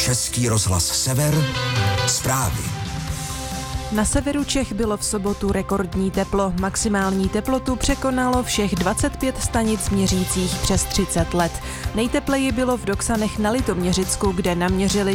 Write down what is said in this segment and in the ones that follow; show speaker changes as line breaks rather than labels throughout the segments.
Český rozhlas Sever, zprávy.
Na severu Čech bylo v sobotu rekordní teplo. Maximální teplotu překonalo všech 25 stanic měřících přes 30 let. Nejtepleji bylo v Doksanech na Litoměřicku, kde naměřili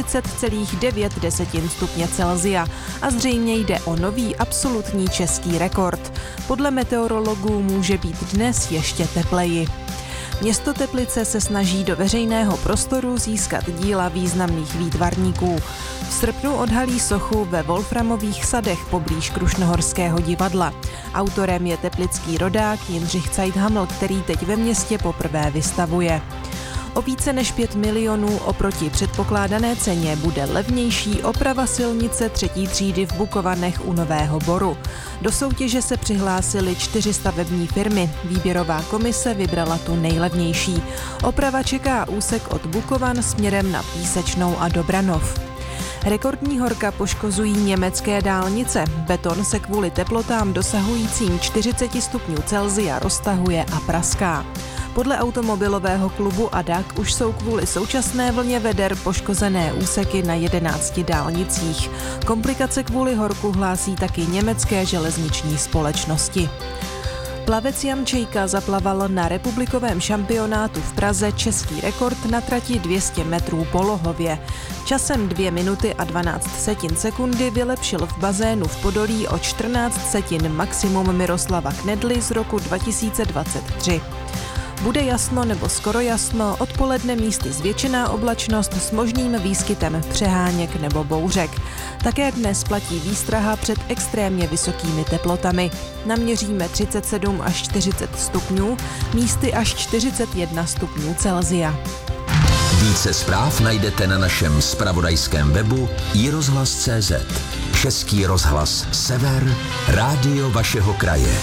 40,9 stupně Celsia. A zřejmě jde o nový absolutní český rekord. Podle meteorologů může být dnes ještě tepleji. Město Teplice se snaží do veřejného prostoru získat díla významných výtvarníků. V srpnu odhalí sochu ve Wolframových sadech poblíž Krušnohorského divadla. Autorem je teplický rodák Jindřich Zeithaml, který teď ve městě poprvé vystavuje. O více než 5 milionů oproti předpokládané ceně bude levnější oprava silnice 3. třídy v Bukovanech u Nového Boru. Do soutěže se přihlásily 4 stavební firmy. Výběrová komise vybrala tu nejlevnější. Oprava čeká úsek od Bukovan směrem na Písečnou a Dobranov. Rekordní horka poškozují německé dálnice. Beton se kvůli teplotám dosahujícím 40 stupňů Celsia roztahuje a praská. Podle automobilového klubu ADAC už jsou kvůli současné vlně veder poškozené úseky na 11 dálnicích. Komplikace kvůli horku hlásí taky německé železniční společnosti. Plavec Jan Čejka zaplaval na republikovém šampionátu v Praze český rekord na trati 200 metrů polohově. Časem 2 minuty a 12 sekundy vylepšil v bazénu v Podolí o 14 setin maximum Miroslava Knedly z roku 2023. Bude jasno nebo skoro jasno, odpoledne místy zvětšená oblačnost s možným výskytem přeháněk nebo bouřek. Také dnes platí výstraha před extrémně vysokými teplotami. Naměříme 37 až 40 stupňů, místy až 41 stupňů Celsia.
Více zpráv najdete na našem zpravodajském webu iRozhlas.cz. Český rozhlas Sever, rádio vašeho kraje.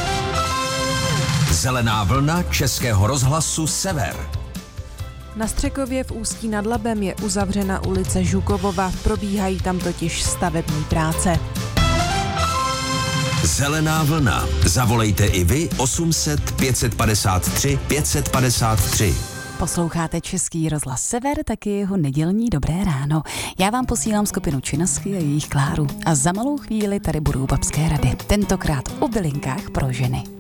Zelená vlna Českého rozhlasu Sever.
Na Střekově v Ústí nad Labem je uzavřena ulice Žukovova, probíhají tam totiž stavební práce.
Zelená vlna. Zavolejte i vy 800 553 553.
Posloucháte Český rozhlas Sever, taky jeho nedělní dobré ráno. Já vám posílám skupinu Činnasky a jejich Kláru. A za malou chvíli tady budou babské rady. Tentokrát o bylinkách pro ženy.